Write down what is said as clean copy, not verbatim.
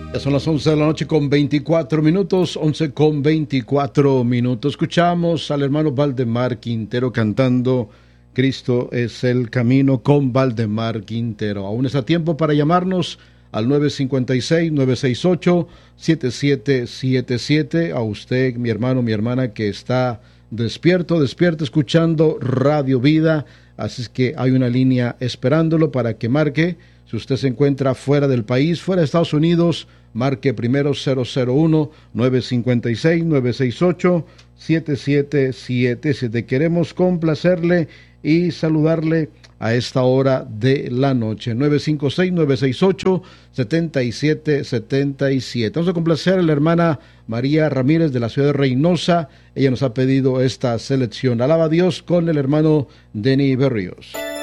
Ya son las 11 de la noche con 24 minutos, 11 con 24 minutos. Escuchamos al hermano Valdemar Quintero cantando Cristo es el camino con Valdemar Quintero. Aún está tiempo para llamarnos al 956-968-7777. A usted, mi hermano, mi hermana, que está despierto, escuchando Radio Vida. Así es que hay una línea esperándolo para que marque. Si usted se encuentra fuera del país, fuera de Estados Unidos, marque primero 001-956-968-7777. Queremos complacerle y saludarle a esta hora de la noche. 956-968-7777. Vamos a complacer a la hermana María Ramírez de la ciudad de Reynosa. Ella nos ha pedido esta selección. Alaba a Dios con el hermano Denny Berríos.